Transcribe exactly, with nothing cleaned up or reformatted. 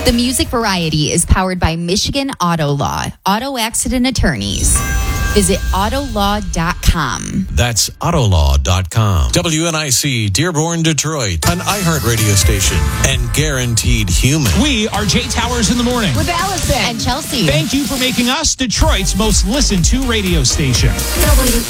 The Music Variety is powered by Michigan Auto Law, auto accident attorneys. Visit auto law dot com. That's auto law dot com. W N I C, Dearborn, Detroit, an iHeart radio station and guaranteed human. We are Jay Towers in the morning with Allison and Chelsea. Thank you for making us Detroit's most listened to radio station. W